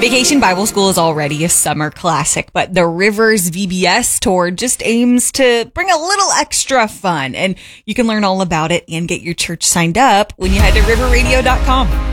Vacation Bible School is already a summer classic, but the Rivers VBS Tour just aims to bring a little extra fun. And you can learn all about it and get your church signed up when you head to riverradio.com.